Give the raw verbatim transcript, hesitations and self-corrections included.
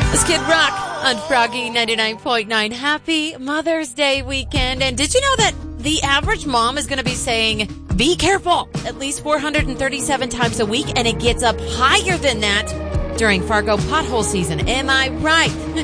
This Kid Rock on Froggy ninety-nine point nine. Happy Mother's Day weekend. And did you know that the average mom is going to be saying, be careful, at least four hundred thirty-seven times a week, and it gets up higher than that during Fargo pothole season? Am I right?